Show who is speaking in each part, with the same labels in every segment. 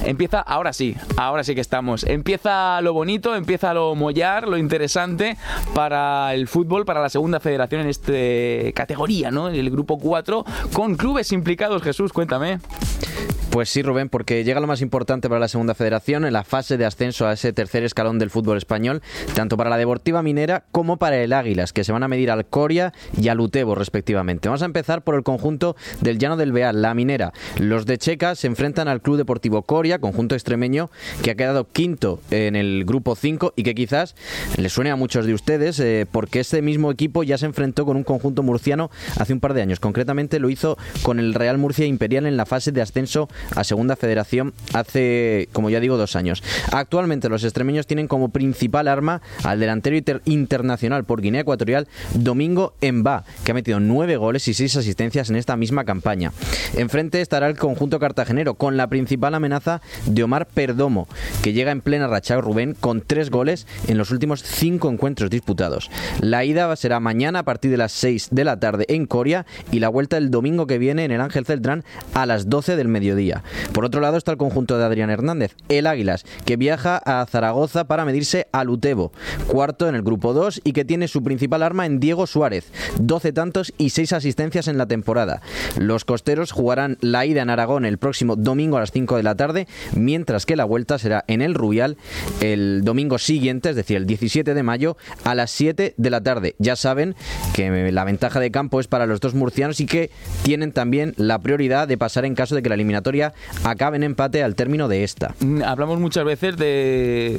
Speaker 1: empieza, ahora sí que estamos. Empieza lo bonito, empieza lo mollar, lo interesante para el fútbol, para la segunda federación en esta categoría, ¿no? El grupo 4, con clubes implicados. Jesús, cuéntame.
Speaker 2: Pues sí, Rubén, porque llega lo más importante para la segunda federación en la fase de ascenso a ese tercer escalón del fútbol español, tanto para la Deportiva Minera como para el Águilas, que se van a medir al Coria y al Utebo respectivamente. Vamos a empezar por el conjunto del Llano del Beal, la Minera. Los de Checa se enfrentan al Club Deportivo Coria, conjunto extremeño que ha quedado quinto en el grupo 5 y que quizás les suene a muchos de ustedes porque este mismo equipo ya se enfrentó con un conjunto murciano hace un par de años. Concretamente lo hizo con el Real Murcia Imperial en la fase de ascenso a segunda federación hace, como ya digo, 2 años. Actualmente los extremeños tienen como principal arma al delantero internacional por Guinea Ecuatorial, Domingo Mbá, que ha metido 9 goles y 6 asistencias en esta misma campaña. Enfrente estará el conjunto cartagenero con la principal amenaza de Omar Perdomo, que llega en plena racha, Rubén, con 3 goles en los últimos 5 encuentros disputados. La ida será mañana a partir de las 6 de la tarde en Coria y la vuelta el domingo que viene en el Ángel Celtrán a las 12 del mediodía. Por otro lado está el conjunto de Adrián Hernández, el Águilas, que viaja a Zaragoza para medirse al Utebo, cuarto en el grupo 2 y que tiene su principal arma en Diego Suárez, 12 tantos y 6 asistencias en la temporada. Los costeros jugarán la ida en Aragón el próximo domingo a las 5 de la tarde, mientras que la vuelta será en el Rubial el domingo siguiente, es decir, el 17 de mayo a las 7 de la tarde. Ya saben que la ventaja de campo es para los dos murcianos y que tienen también la prioridad de pasar en caso de que la eliminatoria acabe en empate al término de esta.
Speaker 1: Hablamos muchas veces de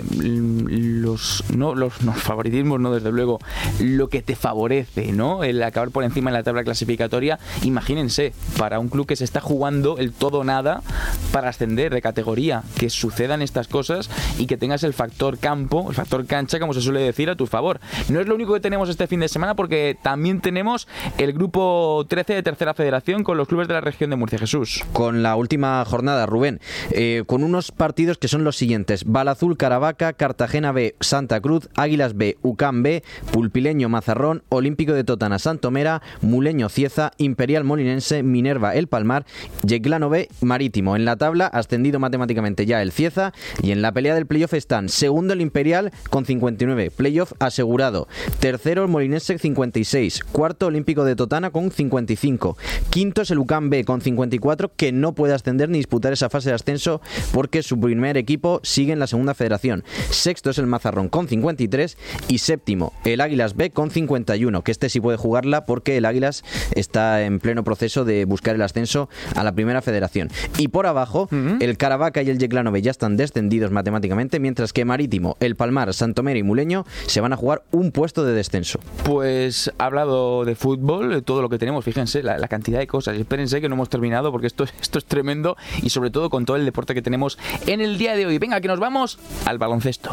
Speaker 1: los favoritismos, no, desde luego, lo que te favorece, ¿no? El acabar por encima en la tabla clasificatoria. Imagínense, para un club que se está jugando el todo o nada para ascender de categoría, que sucedan estas cosas y que tengas el factor campo, el factor cancha, como se suele decir, a tu favor. No es lo único que tenemos este fin de semana, porque también tenemos el grupo 13 de tercera federación con los clubes de la región de Murcia. Jesús.
Speaker 2: Con la última jornada, Rubén, con unos partidos que son los siguientes: Balazul Caravaca, Cartagena B Santa Cruz, Águilas B UCAM B, Pulpileño Mazarrón, Olímpico de Totana Santomera, Muleño Cieza, Imperial Molinense, Minerva El Palmar, Yeclano B Marítimo. En la tabla ascendido matemáticamente ya el Cieza, y en la pelea del playoff están segundo el Imperial con 59, playoff asegurado, tercero el Molinense 56, cuarto Olímpico de Totana con 55, quinto es el UCAM B con 54, que no puede ascender ni disputar esa fase de ascenso porque su primer equipo sigue en la segunda federación. Sexto es el Mazarrón con 53 y séptimo el Águilas B con 51, que este sí puede jugarla porque el Águilas está en pleno proceso de buscar el ascenso a la primera federación. Y por abajo, el Caravaca y el Yeclano B ya están descendidos matemáticamente, mientras que Marítimo, el Palmar, Santomera y Muleño se van a jugar un puesto de descenso.
Speaker 1: Pues ha hablado de fútbol, de todo lo que tenemos, fíjense, la cantidad de cosas. Espérense que no hemos terminado porque esto es tremendo, y sobre todo con todo el deporte que tenemos en el día de hoy. Venga, que nos vamos al baloncesto.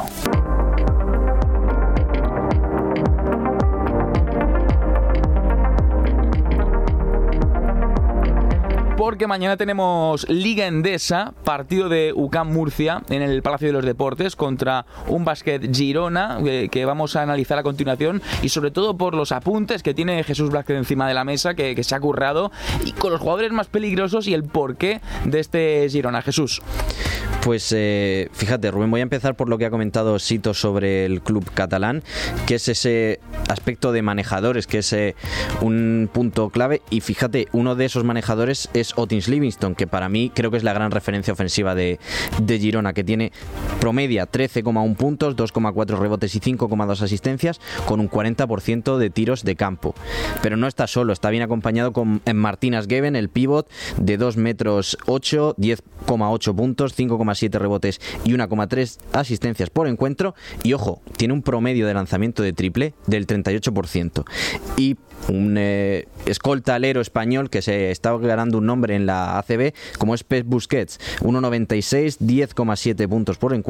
Speaker 1: Porque mañana tenemos Liga Endesa, partido de UCAM Murcia en el Palacio de los Deportes contra un Básquet Girona, que vamos a analizar a continuación, y sobre todo por los apuntes que tiene Jesús Blázquez encima de la mesa, que se ha currado, y con los jugadores más peligrosos y el porqué de este Girona. Jesús.
Speaker 2: Pues fíjate, Rubén, voy a empezar por lo que ha comentado Sito sobre el club catalán, que es ese aspecto de manejadores, que es un punto clave. Y fíjate, uno de esos manejadores es Otins Livingston, que para mí creo que es la gran referencia ofensiva de Girona, que tiene promedia 13,1 puntos, 2,4 rebotes y 5,2 asistencias, con un 40% de tiros de campo. Pero no está solo, está bien acompañado con Martín Asgeben, el pívot de 2 metros 8, 10,8 puntos, 5,7 rebotes y 1,3 asistencias por encuentro. Y ojo, tiene un promedio de lanzamiento de triple del 38%. Y un escolta alero español que se está ganando un nombre en la ACB, como es Pep Busquets, 1,96, 10,7 puntos por encuentro,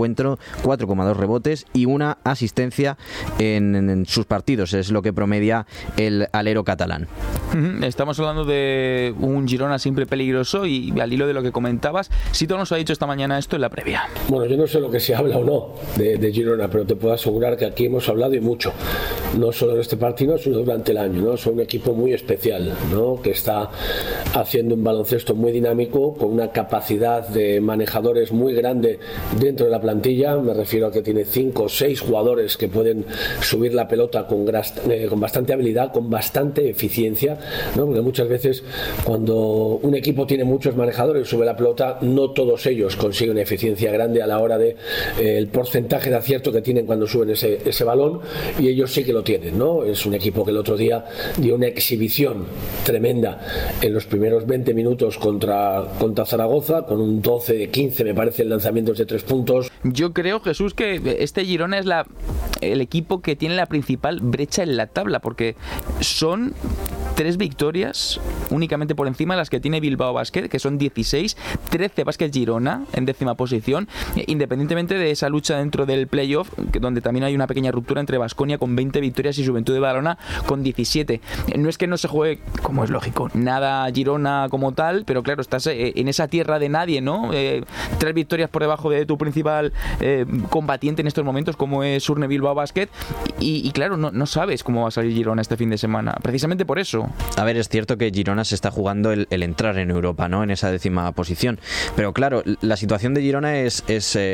Speaker 2: encuentro, 4,2 rebotes y una asistencia en sus partidos, es lo que promedia el alero catalán.
Speaker 1: Estamos hablando de un Girona siempre peligroso y al hilo de lo que comentabas, Sito nos ha dicho esta mañana esto en la previa.
Speaker 3: Bueno, yo no sé lo que se habla o no de Girona, pero te puedo asegurar que aquí hemos hablado y mucho, no solo en este partido, sino durante el año, ¿no? Son un equipo muy especial, ¿no? Que está haciendo un baloncesto muy dinámico, con una capacidad de manejadores muy grande dentro de la plantilla. Me refiero a que tiene 5 o 6 jugadores que pueden subir la pelota con bastante habilidad, con bastante eficiencia, ¿no? Porque muchas veces cuando un equipo tiene muchos manejadores y sube la pelota, no todos ellos consiguen una eficiencia grande a la hora de el porcentaje de acierto que tienen cuando suben ese balón, y ellos sí que lo tienen, ¿no? Es un equipo que el otro día dio una exhibición tremenda en los primeros 20 minutos contra Zaragoza, con un 12 de 15 me parece en lanzamientos de 3 puntos.
Speaker 1: Yo creo, Jesús, que este Girona es el equipo que tiene la principal brecha en la tabla, porque son 3 victorias únicamente por encima de las que tiene Bilbao Basket, que son 16, 13 Basket Girona en 10ª posición, independientemente de esa lucha dentro del playoff, donde también hay una pequeña ruptura entre Baskonia con 20 victorias y Juventud de Badalona con 17. No es que no se juegue, como es lógico, nada Girona como tal, pero claro, estás en esa tierra de nadie, ¿no? 3 victorias por debajo de tu principal combatiente en estos momentos, como es Surne Bilbao Basket, y claro, no sabes cómo va a salir Girona este fin de semana, precisamente por eso.
Speaker 2: A ver, es cierto que Girona se está jugando el entrar en Europa, ¿no? En esa 10ª posición. Pero claro, la situación de Girona es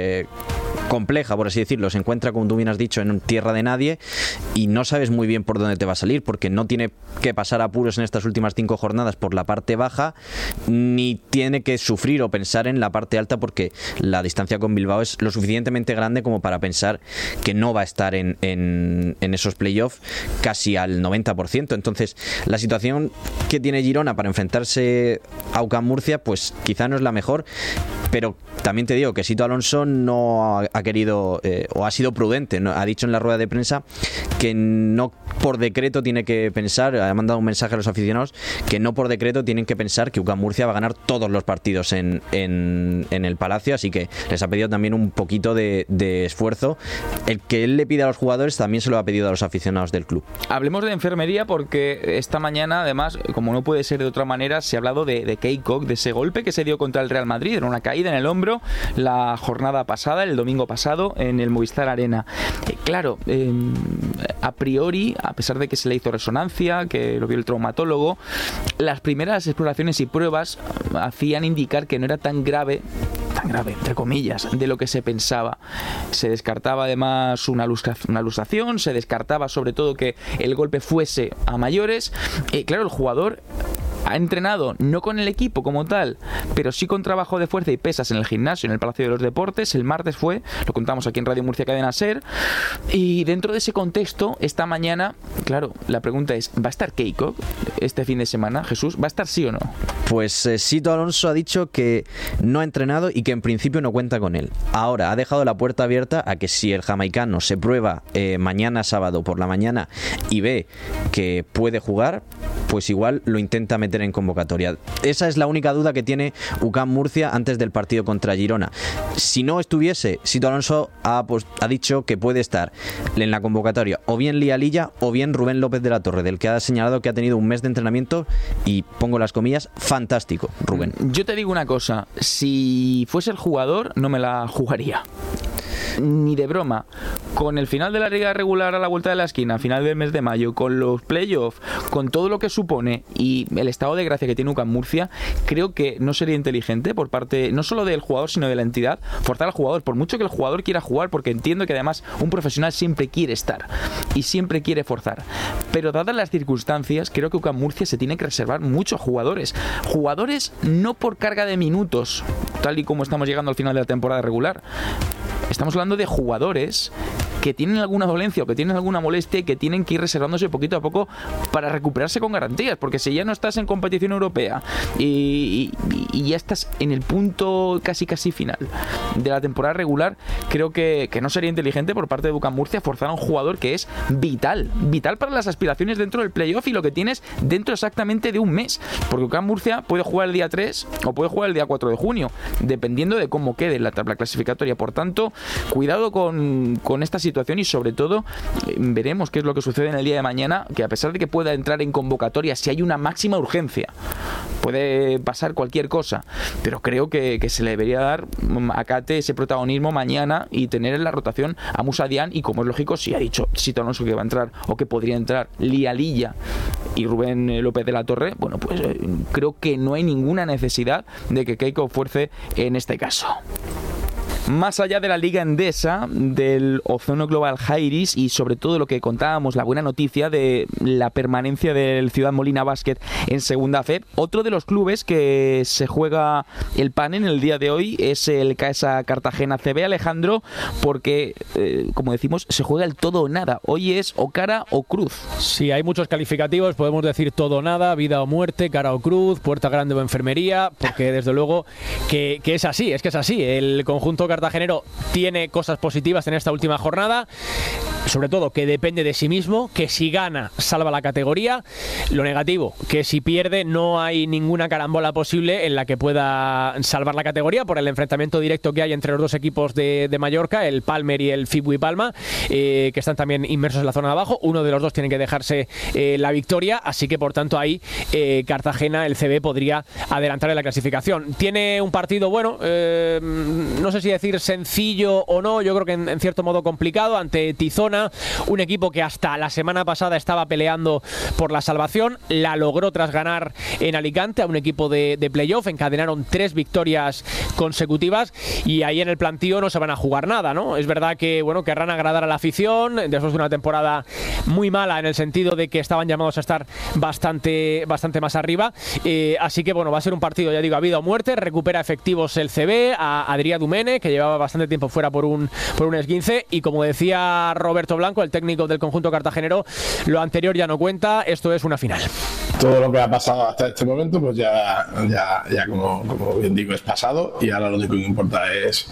Speaker 2: compleja, por así decirlo. Se encuentra, como tú bien has dicho, en tierra de nadie y no sabes muy bien por dónde te va a salir, porque no tiene que pasar apuros en estas últimas 5 jornadas por la parte baja, ni tiene que sufrir o pensar en la parte alta, porque la distancia con Bilbao es lo suficientemente grande como para pensar que no va a estar en esos playoffs casi al 90%. Entonces, la situación que tiene Girona para enfrentarse a UCAM Murcia, pues quizá no es la mejor, pero también te digo que Sito Alonso no ha querido o ha sido prudente, ¿no? Ha dicho en la rueda de prensa que no por decreto tiene que pensar, ha mandado un mensaje a los aficionados, que no por decreto tienen que pensar que UCAM Murcia va a ganar todos los partidos en el Palacio, así que les ha pedido también un poquito de esfuerzo. El que él le pide a los jugadores también se lo ha pedido a los aficionados del club.
Speaker 1: Hablemos de enfermería, porque esta mañana, además, como no puede ser de otra manera, se ha hablado de Keikok, de ese golpe que se dio contra el Real Madrid, era una caída en el hombro la jornada pasada, el domingo pasado, en el Movistar Arena. Claro, a priori, a pesar de que se le hizo resonancia, que lo vio el traumatólogo, las primeras exploraciones y pruebas hacían indicar que no era tan grave, entre comillas, de lo que se pensaba. Se descartaba además una luxación, se descartaba sobre todo que el golpe fuese a mayores. Claro, el jugador ha entrenado no con el equipo como tal, pero sí con trabajo de fuerza y pesas en el gimnasio, en el Palacio de los Deportes. El martes fue, lo contamos aquí en Radio Murcia Cadena Ser, y dentro de ese contexto, esta mañana, claro, la pregunta es, ¿va a estar Keikok este fin de semana, Jesús? ¿Va a estar sí o no?
Speaker 2: Pues Sito Alonso ha dicho que no ha entrenado y que en principio no cuenta con él. Ahora, ha dejado la puerta abierta a que si el jamaicano se prueba mañana sábado por la mañana y ve que puede jugar, pues igual lo intenta meter en convocatoria. Esa es la única duda que tiene UCAM Murcia antes del partido contra Girona. Si no estuviese, Sito Alonso ha dicho que puede estar en la convocatoria o bien Lía Lilla o bien Rubén López de la Torre, del que ha señalado que ha tenido un mes de entrenamiento y, pongo las comillas, fantástico, Rubén.
Speaker 1: Yo te digo una cosa, si fuese el jugador no me la jugaría. Ni de broma. Con el final de la liga regular a la vuelta de la esquina, a final del mes de mayo, con los playoffs, con todo lo que supone y el estado de gracia que tiene UCAM Murcia, creo que no sería inteligente por parte no solo del jugador sino de la entidad forzar al jugador, por mucho que el jugador quiera jugar, porque entiendo que además un profesional siempre quiere estar y siempre quiere forzar, pero dadas las circunstancias creo que UCAM Murcia se tiene que reservar muchos jugadores no por carga de minutos, tal y como estamos llegando al final de la temporada regular. Estamos hablando de jugadores que tienen alguna dolencia o que tienen alguna molestia y que tienen que ir reservándose poquito a poco para recuperarse con garantías, porque si ya no estás en competición europea y ya estás en el punto casi final de la temporada regular, creo que no sería inteligente por parte de UCAM Murcia forzar a un jugador que es vital para las aspiraciones dentro del playoff y lo que tienes dentro exactamente de un mes, porque UCAM Murcia puede jugar el día 3 o puede jugar el día 4 de junio, dependiendo de cómo quede la tabla clasificatoria. Por tanto, cuidado con esta situación y sobre todo veremos qué es lo que sucede en el día de mañana, que a pesar de que pueda entrar en convocatoria si hay una máxima urgencia, puede pasar cualquier cosa, pero creo que se le debería dar a Kate ese protagonismo mañana y tener en la rotación a Musa Dian, y como es lógico, si ha dicho Sito Alonso que va a entrar o que podría entrar Lía Lilla y Rubén López de la Torre, bueno, pues creo que no hay ninguna necesidad de que Keiko fuerce en este caso. Más allá de la Liga Endesa, del Ozono Global Jairis y sobre todo lo que contábamos, la buena noticia de la permanencia del Ciudad Molina Basket en Segunda Fe, otro de los clubes que se juega el pan en el día de hoy es el CAESA Cartagena CB, Alejandro, porque, como decimos, se juega el todo o nada. Hoy es o cara o cruz.
Speaker 4: Sí, hay muchos calificativos, podemos decir todo o nada, vida o muerte, cara o cruz, puerta grande o enfermería, porque desde luego que es así, es que es así. El conjunto cartagenero tiene cosas positivas en esta última jornada, sobre todo que depende de sí mismo, que si gana salva la categoría. Lo negativo, que si pierde no hay ninguna carambola posible en la que pueda salvar la categoría por el enfrentamiento directo que hay entre los dos equipos de Mallorca, el Palmer y el Fibui Palma, que están también inmersos en la zona de abajo. Uno de los dos tiene que dejarse la victoria, así que por tanto ahí Cartagena, el CB, podría adelantar en la clasificación. Tiene un partido, bueno, no sé si decir sencillo o no, yo creo que en cierto modo complicado, ante Tizona, un equipo que hasta la semana pasada estaba peleando por la salvación, la logró tras ganar en Alicante a un equipo de playoff, encadenaron 3 victorias consecutivas y ahí en el plantío no se van a jugar nada, ¿no? Es verdad que, bueno, querrán agradar a la afición después de una temporada muy mala en el sentido de que estaban llamados a estar bastante más arriba, así que bueno, va a ser un partido, ya digo, a vida o muerte. Recupera efectivos el CB, a Adrià Domènech, que llevaba bastante tiempo fuera por un esguince, y como decía Roberto Blanco, el técnico del conjunto cartagenero, lo anterior ya no cuenta, esto es una final.
Speaker 5: Todo lo que ha pasado hasta este momento, pues ya como bien digo, es pasado, y ahora lo único que importa es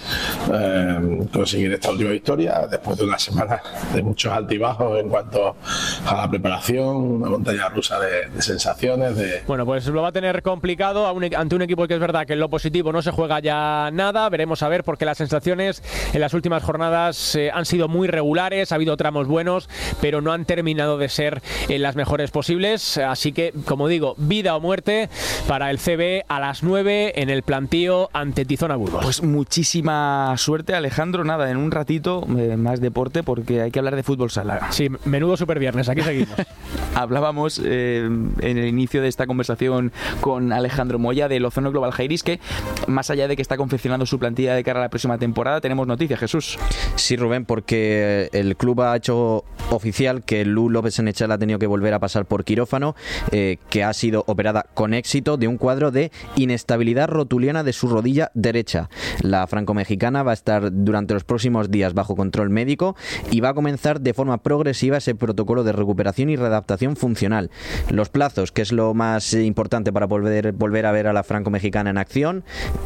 Speaker 5: conseguir esta última victoria después de una semana de muchos altibajos en cuanto a la preparación, una montaña rusa de sensaciones. Bueno,
Speaker 4: pues lo va a tener complicado ante un equipo que es verdad que en lo positivo no se juega ya nada. Veremos a ver, porque las sensaciones en las últimas jornadas han sido muy regulares, ha habido tramos buenos, pero no han terminado de ser las mejores posibles, así que, como digo, vida o muerte para el CB a las 9 en el plantío ante Tizona Burgos.
Speaker 1: Pues muchísima suerte, Alejandro. Nada, en un ratito más deporte, porque hay que hablar de fútbol sala.
Speaker 4: Sí, menudo superviernes, aquí seguimos.
Speaker 1: Hablábamos en el inicio de esta conversación con Alejandro Moya del Ozono Global Jairis, que más allá de que está confeccionando su plantilla de cara a la próxima temporada, tenemos noticias, Jesús.
Speaker 2: Sí, Rubén, porque el club ha hecho oficial que Lu López Senechal ha tenido que volver a pasar por quirófano, que ha sido operada con éxito de un cuadro de inestabilidad rotuliana de su rodilla derecha. La franco-mexicana va a estar durante los próximos días bajo control médico y va a comenzar de forma progresiva ese protocolo de recuperación y readaptación funcional. Los plazos, que es lo más importante para volver a ver a la franco-mexicana en acción,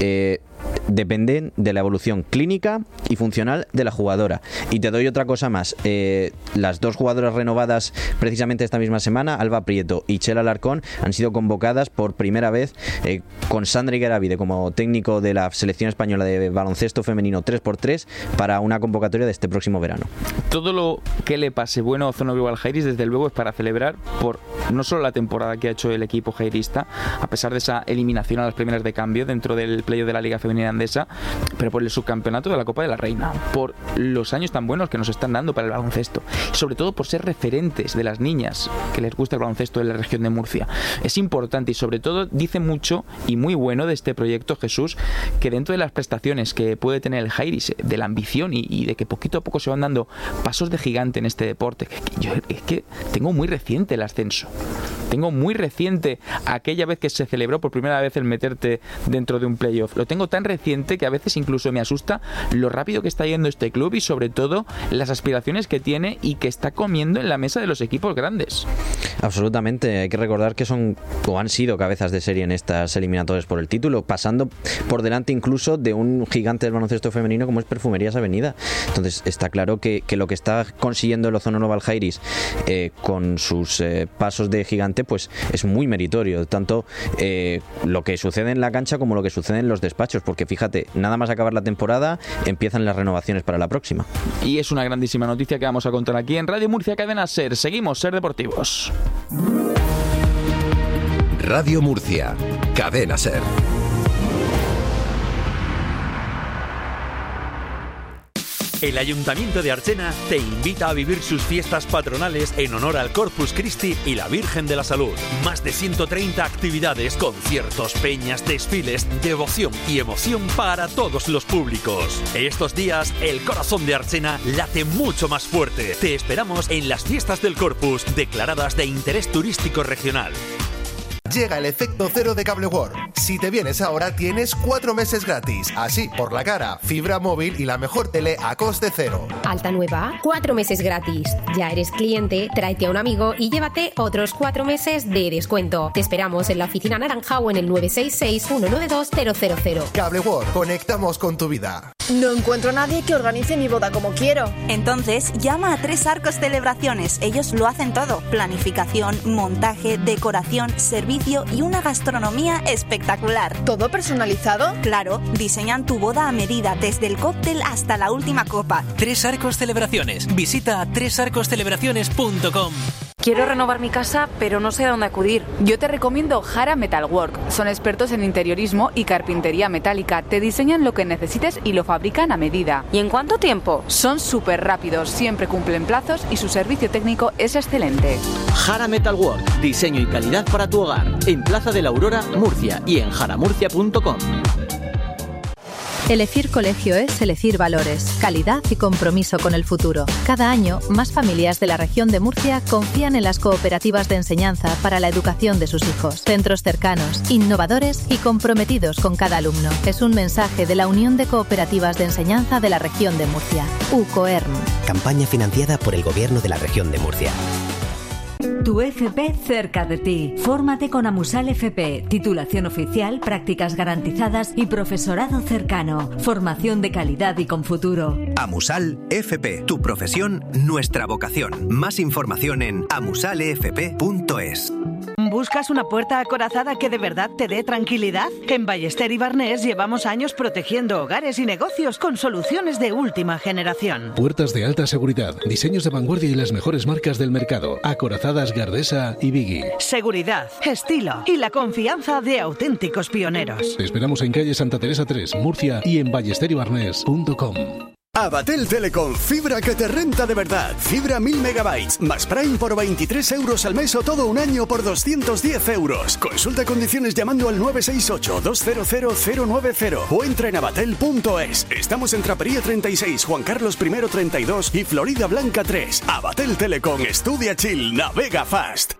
Speaker 2: dependen de la evolución clínica y funcional de la jugadora. Y te doy otra cosa más. Las dos jugadoras renovadas precisamente esta misma semana, Alba Prieto y Chela Alarcón, han sido convocadas por primera vez con Sandra Higueravide como técnico de la selección española de baloncesto femenino 3x3 para una convocatoria de este próximo verano.
Speaker 1: Todo lo que le pase bueno a Ozono Global Jairis, desde luego, es para celebrar por no solo la temporada que ha hecho el equipo jairista, a pesar de esa eliminación a las primeras de cambio dentro del playoff de la Liga Femenina Andesa, pero por el subcampeonato de la Copa de la Reina, por los años tan buenos que nos están dando para el baloncesto, y sobre todo por ser referentes de las niñas que les gusta el baloncesto de la región de Murcia. Es importante, y sobre todo dice mucho y muy bueno de este proyecto, Jesús, que dentro de las prestaciones que puede tener el Jairis, de la ambición y de que poquito a poco se van dando pasos de gigante en este deporte, yo es que tengo muy reciente el ascenso. Tengo muy reciente aquella vez que se celebró por primera vez el meterte dentro de un playoff. Lo tengo tan reciente creciente que a veces incluso me asusta lo rápido que está yendo este club y sobre todo las aspiraciones que tiene y que está comiendo en la mesa de los equipos grandes.
Speaker 2: Absolutamente, hay que recordar que son o han sido cabezas de serie en estas eliminatorias por el título, pasando por delante incluso de un gigante del baloncesto femenino como es Perfumerías Avenida. Entonces está claro que lo que está consiguiendo el Ozono Nova Aljairis con sus pasos de gigante pues es muy meritorio, tanto lo que sucede en la cancha como lo que sucede en los despachos, porque fíjate, nada más acabar la temporada empiezan las renovaciones para la próxima.
Speaker 1: Y es una grandísima noticia que vamos a contar aquí en Radio Murcia Cadena SER. Seguimos, SER Deportivos.
Speaker 6: Radio Murcia Cadena SER.
Speaker 7: El Ayuntamiento de Archena te invita a vivir sus fiestas patronales en honor al Corpus Christi y la Virgen de la Salud. Más de 130 actividades, conciertos, peñas, desfiles, devoción y emoción para todos los públicos. Estos días, el corazón de Archena late mucho más fuerte. Te esperamos en las fiestas del Corpus, declaradas de interés turístico regional.
Speaker 8: Llega el efecto cero de Cable World. Si te vienes ahora tienes 4 meses gratis. Así, por la cara, fibra móvil y la mejor tele a coste cero.
Speaker 9: Alta nueva, 4 meses gratis. Ya eres cliente, tráete a un amigo y llévate otros 4 meses de descuento. Te esperamos en la oficina naranja o en el 966-192-000.
Speaker 8: Cable World, conectamos con tu vida.
Speaker 10: No encuentro a nadie que organice mi boda como quiero.
Speaker 11: Entonces, llama a Tres Arcos Celebraciones. Ellos lo hacen todo. Planificación, montaje, decoración, servicio y una gastronomía espectacular.
Speaker 10: ¿Todo personalizado?
Speaker 11: Claro, diseñan tu boda a medida, desde el cóctel hasta la última copa.
Speaker 12: Tres Arcos Celebraciones. Visita tresarcoscelebraciones.com.
Speaker 13: Quiero renovar mi casa, pero no sé a dónde acudir. Yo te recomiendo Jara Metalwork. Son expertos en interiorismo y carpintería metálica. Te diseñan lo que necesites y lo fabrican a medida.
Speaker 14: ¿Y en cuánto tiempo?
Speaker 13: Son súper rápidos, siempre cumplen plazos y su servicio técnico es excelente.
Speaker 15: Jara Metalwork. Diseño y calidad para tu hogar. En Plaza de la Aurora, Murcia y en jaramurcia.com.
Speaker 16: Elegir colegio es elegir valores, calidad y compromiso con el futuro. Cada año, más familias de la región de Murcia confían en las cooperativas de enseñanza para la educación de sus hijos. Centros cercanos, innovadores y comprometidos con cada alumno. Es un mensaje de la Unión de Cooperativas de Enseñanza de la región de Murcia, UCOERM.
Speaker 17: Campaña financiada por el Gobierno de la región de Murcia.
Speaker 18: Tu FP cerca de ti. Fórmate con Amusal FP. Titulación oficial, prácticas garantizadas y profesorado cercano. Formación de calidad y con futuro.
Speaker 17: Amusal FP. Tu profesión, nuestra vocación. Más información en amusalfp.es.
Speaker 19: ¿Buscas una puerta acorazada que de verdad te dé tranquilidad? En Ballester y Barnés llevamos años protegiendo hogares y negocios con soluciones de última generación.
Speaker 20: Puertas de alta seguridad, diseños de vanguardia y las mejores marcas del mercado. Acorazadas Gardesa y Biggie.
Speaker 19: Seguridad, estilo y la confianza de auténticos pioneros.
Speaker 20: Te esperamos en calle Santa Teresa 3, Murcia y en ballesteribarnés.com.
Speaker 21: Abatel Telecom, fibra que te renta de verdad. Fibra 1000 megabytes, más Prime por 23 euros al mes o todo un año por 210 euros. Consulta condiciones llamando al 968-200-090 o entra en abatel.es. Estamos en Trapería 36, Juan Carlos I 32 y Florida Blanca 3. Abatel Telecom, estudia chill, navega fast.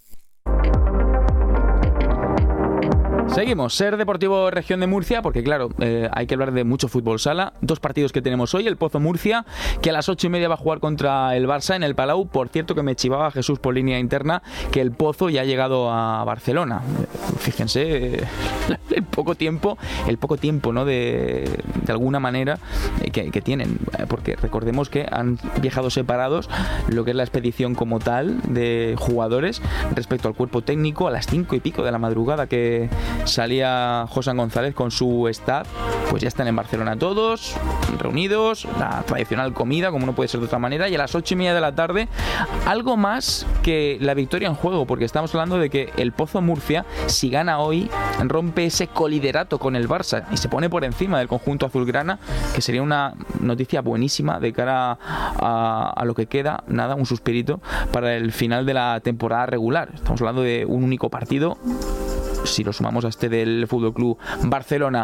Speaker 1: Seguimos, SER Deportivo Región de Murcia, porque claro, hay que hablar de mucho fútbol sala. 2 partidos que tenemos hoy, el Pozo Murcia, que a las 8:30 va a jugar contra el Barça en el Palau. Por cierto, que me chivaba Jesús por línea interna que el Pozo ya ha llegado a Barcelona. Fíjense el poco tiempo, ¿no? De alguna manera que tienen, porque recordemos que han viajado separados lo que es la expedición como tal de jugadores respecto al cuerpo técnico. A las 5 y pico de la madrugada que salía José González con su staff, pues ya están en Barcelona todos reunidos, la tradicional comida, como no puede ser de otra manera, y a las 8:30 de la tarde algo más que la victoria en juego, porque estamos hablando de que el Pozo Murcia, si gana hoy, rompe ese coliderato con el Barça y se pone por encima del conjunto azulgrana, que sería una noticia buenísima de cara a lo que queda, nada, un suspirito para el final de la temporada regular. Estamos hablando de un único partido si lo sumamos a este del Fútbol Club Barcelona.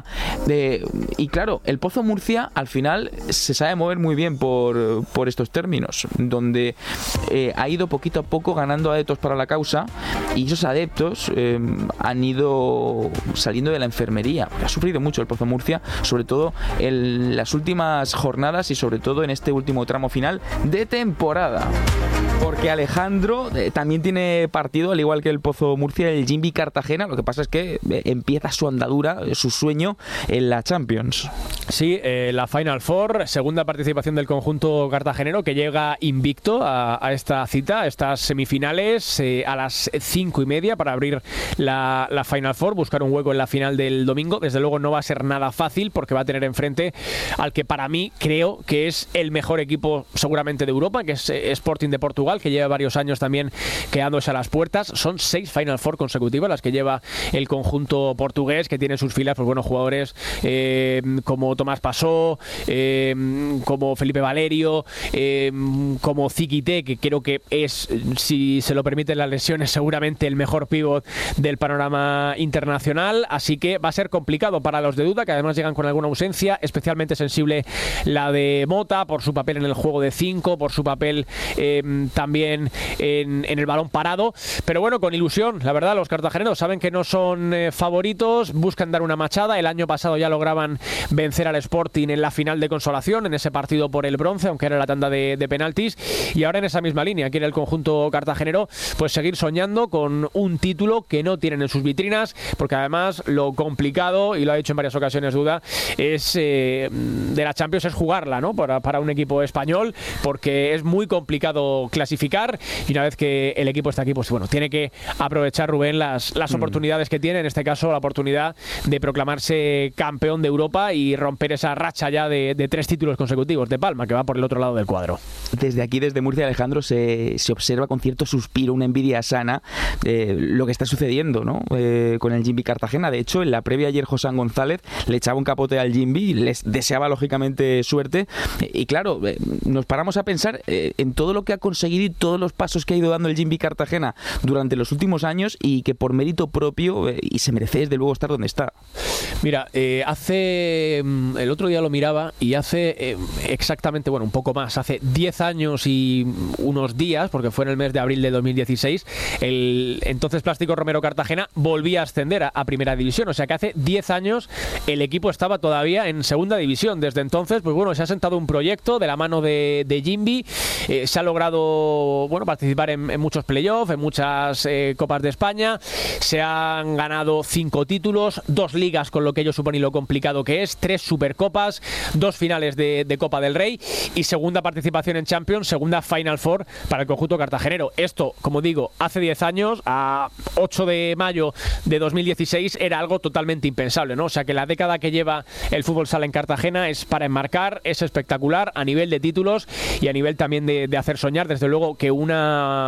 Speaker 1: Y claro, el Pozo Murcia al final se sabe mover muy bien por estos términos, donde ha ido poquito a poco ganando adeptos para la causa, y esos adeptos han ido saliendo de la enfermería. Ha sufrido mucho el Pozo Murcia, sobre todo en las últimas jornadas y sobre todo en este último tramo final de temporada. Porque Alejandro también tiene partido, al igual que el Pozo Murcia, el Jimby Cartagena. Lo que pasa es que empieza su andadura, su sueño en la Champions.
Speaker 4: Sí, la Final Four, segunda participación del conjunto cartagenero, que llega invicto a esta cita, a estas semifinales, a las 5:30 para abrir la Final Four, buscar un hueco en la final del domingo. Desde luego no va a ser nada fácil, porque va a tener enfrente al que para mí creo que es el mejor equipo seguramente de Europa, que es Sporting de Portugal, que lleva varios años también quedándose a las puertas. Son 6 Final Four consecutivas las que lleva el conjunto portugués, que tiene en sus filas pues buenos jugadores como Tomás Pasó, como Felipe Valerio, como Ziquité, que creo que es, si se lo permiten las lesiones, seguramente el mejor pívot del panorama internacional. Así que va a ser complicado para los de Duda, que además llegan con alguna ausencia, especialmente sensible la de Mota, por su papel en el juego de 5, por su papel también en el balón parado. Pero bueno, con ilusión, la verdad, los cartageneros saben que no son favoritos, buscan dar una machada. El año pasado ya lograban vencer al Sporting en la final de consolación, en ese partido por el bronce, aunque era la tanda de penaltis, y ahora en esa misma línea quiere el conjunto cartagenero pues seguir soñando con un título que no tienen en sus vitrinas, porque además lo complicado, y lo ha dicho en varias ocasiones Duda, es de la Champions, es jugarla, ¿no? Para un equipo español, porque es muy complicado clasificar, y una vez que el equipo está aquí, pues bueno, tiene que aprovechar, Rubén, las oportunidades que tiene, en este caso la oportunidad de proclamarse campeón de Europa y romper esa racha ya de 3 títulos consecutivos de Palma, que va por el otro lado del cuadro.
Speaker 1: Desde aquí, desde Murcia, Alejandro, se observa con cierto suspiro, una envidia sana, lo que está sucediendo, ¿no? Con el Jimby Cartagena. De hecho, en la previa ayer Josán González le echaba un capote al Jimby y les deseaba lógicamente suerte, y claro, nos paramos a pensar en todo lo que ha conseguido y todos los pasos que ha ido dando el Jimby Cartagena durante los últimos años, y que por mérito propio, y se merece desde luego estar donde está.
Speaker 4: Mira, el otro día lo miraba, y hace exactamente, bueno, un poco más, hace 10 años y unos días, porque fue en el mes de abril de 2016, el entonces Plástico Romero Cartagena volvía a ascender a primera división. O sea que hace 10 años el equipo estaba todavía en segunda división. Desde entonces, pues bueno, se ha sentado un proyecto de la mano de Jimby. Se ha logrado, bueno, participar en muchos playoffs, en muchas Copas de España. Se han ganado 5 títulos, 2 ligas, con lo que ello supone y lo complicado que es, 3 Supercopas, 2 finales de Copa del Rey, y segunda participación en Champions, segunda Final Four para el conjunto cartagenero. Esto, como digo, hace 10 años, a 8 de mayo de 2016, era algo totalmente impensable, ¿no? O sea que la década que lleva el fútbol sala en Cartagena es para enmarcar, es espectacular a nivel de títulos y a nivel también de hacer soñar. Desde luego que un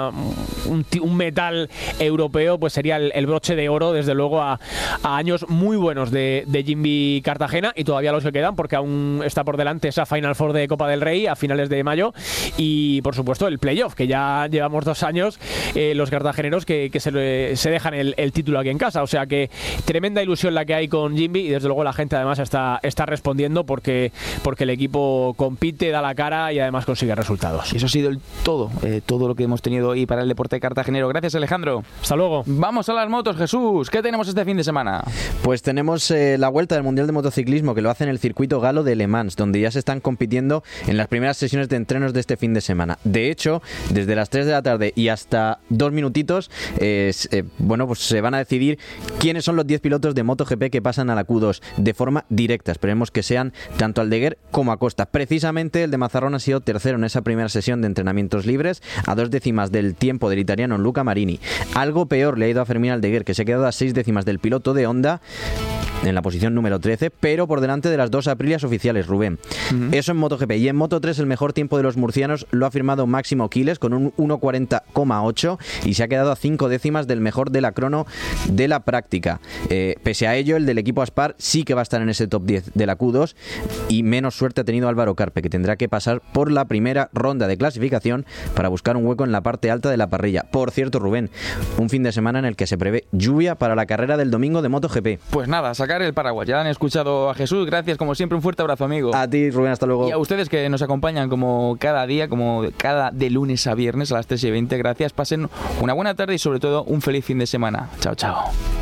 Speaker 4: metal europeo pues sería el broche de oro, desde luego, a años muy buenos de Jimby Cartagena, y todavía los que quedan, porque aún está por delante esa Final Four de Copa del Rey a finales de mayo, y por supuesto el playoff, que ya llevamos 2 años los cartageneros que se dejan el título aquí en casa. O sea que tremenda ilusión la que hay con Jimby, y desde luego la gente además está respondiendo, porque el equipo compite, da la cara y además consigue resultados.
Speaker 1: Y eso ha sido todo lo que hemos tenido hoy para el deporte cartagenero. Gracias, Alejandro.
Speaker 4: Hasta luego.
Speaker 1: Vamos a las motos, Jesús. ¿Qué tenemos este fin de semana?
Speaker 2: Pues tenemos la vuelta del Mundial de Motociclismo, que lo hace en el circuito galo de Le Mans, donde ya se están compitiendo en las primeras sesiones de entrenos de este fin de semana. De hecho, desde las 3 de la tarde y hasta 2 minutitos, pues se van a decidir quiénes son los 10 pilotos de MotoGP que pasan a la Q2 de forma directa. Esperemos que sean tanto Aldeguer como Acosta. Precisamente el de Mazarrón ha sido tercero en esa primera sesión de entrenamientos libres, a 2 décimas del tiempo del italiano Luca Marini. Algo peor le ha ido a Fermín Aldeguer, que se ha quedado a 6 décimas del piloto de Honda en la posición número 13, pero por delante delante de las 2 Aprilias oficiales, Rubén. Eso en MotoGP. Y en Moto3 el mejor tiempo de los murcianos lo ha firmado Máximo Quiles con un 1.40,8 y se ha quedado a 5 décimas del mejor de la crono de la práctica. Pese a ello, el del equipo Aspar sí que va a estar en ese top 10 de la Q2 y menos suerte ha tenido Álvaro Carpe, que tendrá que pasar por la primera ronda de clasificación para buscar un hueco en la parte alta de la parrilla. Por cierto, Rubén, un fin de semana en el que se prevé lluvia para la carrera del domingo de MotoGP.
Speaker 1: Pues nada, sacar el paraguas. Ya han escuchado a Jesús. Gracias, como siempre, un fuerte abrazo, amigo.
Speaker 2: A ti, Rubén, hasta luego.
Speaker 1: Y a ustedes que nos acompañan como cada día, como cada de lunes a viernes a las 3:20. Gracias, pasen una buena tarde y sobre todo un feliz fin de semana. Chao, chao.